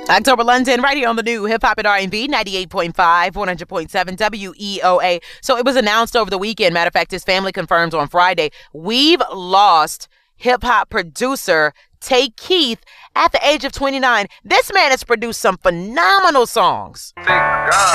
October London, right here on the new Hip Hop and R&B, 98.5, 100.7 WEOA. So it was announced over the weekend. Matter of fact, his family confirms on Friday, we've lost hip hop producer Tay Keith at the age of 29. This man has produced some phenomenal songs. Thank God.